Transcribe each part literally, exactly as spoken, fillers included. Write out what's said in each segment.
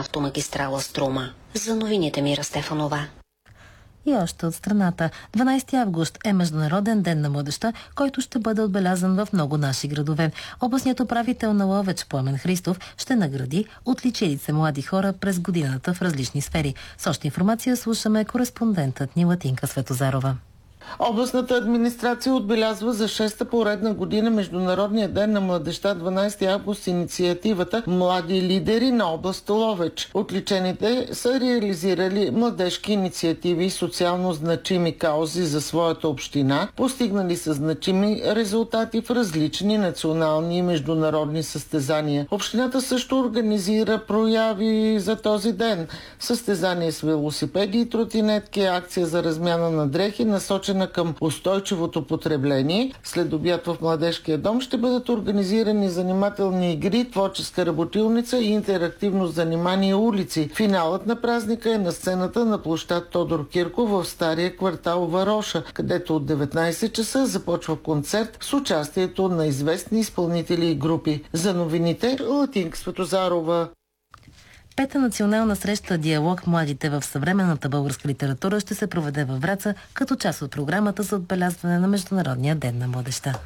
автомагистрала Струма. За новините Мира Стефанова. И още от страната. дванайсети август е Международен ден на младежта, който ще бъде отбелязан в много наши градове. Областният управител на Ловеч Пламен Христов ще награди отличили се млади хора през годината в различни сфери. С още информация слушаме кореспондентът ни Латинка Светозарова. Областната администрация отбелязва за шеста поредна година Международния ден на младежта дванайсети август инициативата «Млади лидери на област Ловеч». Отличените са реализирали младежки инициативи и социално значими каузи за своята община, постигнали са значими резултати в различни национални и международни състезания. Общината също организира прояви за този ден. Състезания с велосипеди и тротинетки, акция за размяна на дрехи, насочена към устойчивото потребление. След обяд в Младежкия дом ще бъдат организирани занимателни игри, творческа работилница и интерактивно занимание улици. Финалът на празника е на сцената на площад Тодор Кирков в стария квартал Вароша, където от деветнайсет часа започва концерт с участието на известни изпълнители и групи. За новините Латинка Светозарова. Пета национална среща «Диалог младите в съвременната българска литература» ще се проведе във Враца като част от програмата за отбелязване на Международния ден на младежта.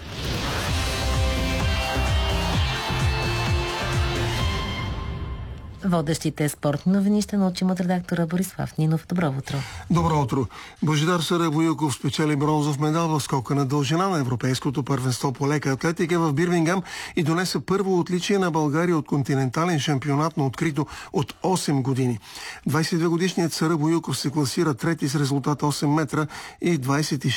Водещите спортни новини ще научим от редактора Борислав Нинов. Добро утро. Добро утро. Божидар Сарабоюков спечели бронзов медал в скока на дължина на Европейското първенство по лека атлетика в Бирмингам и донесе първо отличие на България от континентален шампионат на открито от осем години. двайсет и две годишният Сарабоюков се класира трети с резултат осем метра и двайсет и